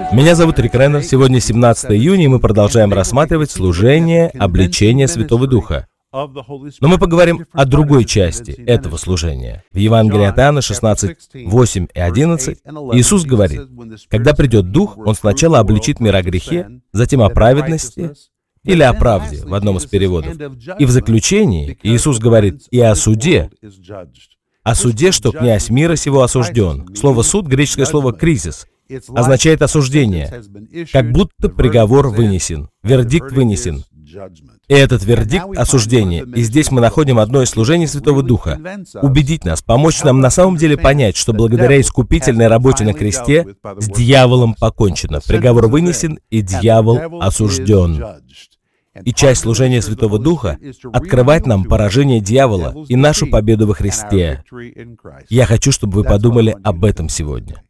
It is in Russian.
Меня зовут Рик Реннер. Сегодня 17 июня, и мы продолжаем рассматривать служение обличения Святого Духа. Но мы поговорим о другой части этого служения. В Евангелии от Иоанна 16:8 и 11 Иисус говорит: «Когда придет Дух, Он сначала обличит мир о грехе, затем о праведности или о правде», в одном из переводов. И в заключении Иисус говорит и о суде, что князь мира сего осужден. Слово «суд», греческое слово «кризис», означает осуждение, как будто приговор вынесен, вердикт вынесен. И этот вердикт — осуждение. И здесь мы находим одно из служений Святого Духа — убедить нас, помочь нам на самом деле понять, что благодаря искупительной работе на кресте с дьяволом покончено. Приговор вынесен, и дьявол осужден. И часть служения Святого Духа — открывать нам поражение дьявола и нашу победу во Христе. Я хочу, чтобы вы подумали об этом сегодня.